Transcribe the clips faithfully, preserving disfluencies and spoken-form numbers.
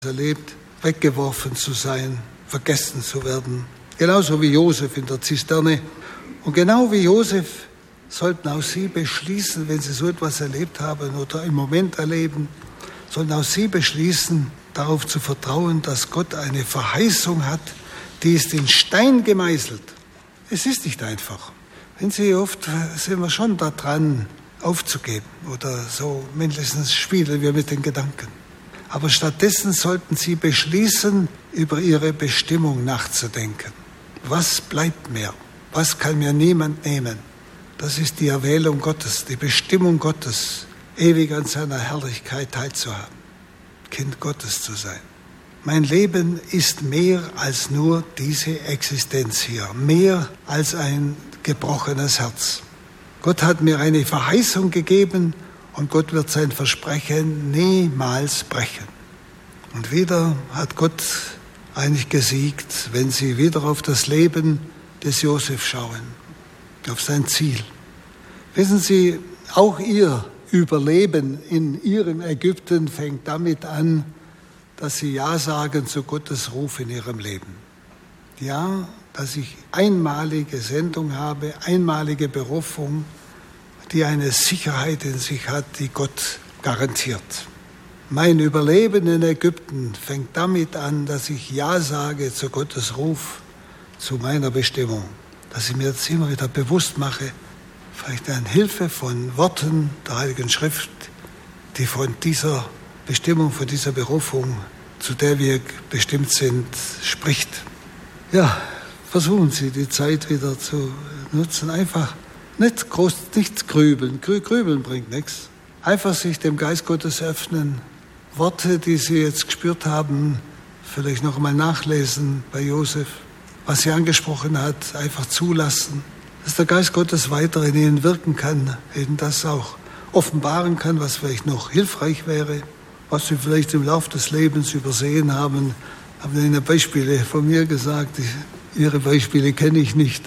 erlebt, weggeworfen zu sein, vergessen zu werden. Genauso wie Josef in der Zisterne. Und genau wie Josef sollten auch Sie beschließen, wenn Sie so etwas erlebt haben oder im Moment erleben, sollten auch Sie beschließen, darauf zu vertrauen, dass Gott eine Verheißung hat, die ist in Stein gemeißelt. Es ist nicht einfach. Wenn Sie oft sind wir schon da dran, aufzugeben oder so, mindestens spielen wir mit den Gedanken. Aber stattdessen sollten Sie beschließen, über Ihre Bestimmung nachzudenken. Was bleibt mir? Was kann mir niemand nehmen? Das ist die Erwählung Gottes, die Bestimmung Gottes, ewig an seiner Herrlichkeit teilzuhaben, Kind Gottes zu sein. Mein Leben ist mehr als nur diese Existenz hier, mehr als ein gebrochenes Herz. Gott hat mir eine Verheißung gegeben und Gott wird sein Versprechen niemals brechen. Und wieder hat Gott eigentlich gesiegt, wenn Sie wieder auf das Leben des Josef schauen, auf sein Ziel. Wissen Sie, auch Ihr Überleben in Ihrem Ägypten fängt damit an, dass Sie Ja sagen zu Gottes Ruf in Ihrem Leben. Ja, dass ich einmalige Sendung habe, einmalige Berufung, die eine Sicherheit in sich hat, die Gott garantiert. Mein Überleben in Ägypten fängt damit an, dass ich Ja sage zu Gottes Ruf, zu meiner Bestimmung. Dass ich mir das immer wieder bewusst mache, vielleicht eine Hilfe von Worten der Heiligen Schrift, die von dieser Bestimmung, von dieser Berufung, zu der wir bestimmt sind, spricht. Ja, versuchen Sie die Zeit wieder zu nutzen, einfach nicht groß, nichts grübeln. Grübeln bringt nichts. Einfach sich dem Geist Gottes öffnen. Worte, die Sie jetzt gespürt haben, vielleicht noch einmal nachlesen bei Josef. Was Sie angesprochen hat, einfach zulassen. Dass der Geist Gottes weiter in Ihnen wirken kann, Ihnen das auch offenbaren kann, was vielleicht noch hilfreich wäre, was Sie vielleicht im Laufe des Lebens übersehen haben. Haben Ihnen Beispiele von mir gesagt. Ihre Beispiele kenne ich nicht.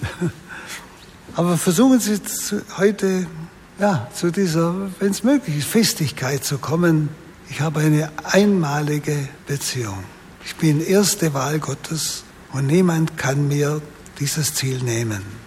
Aber versuchen Sie heute, ja, zu dieser, wenn es möglich ist, Festigkeit zu kommen. Ich habe eine einmalige Beziehung. Ich bin erste Wahl Gottes und niemand kann mir dieses Ziel nehmen.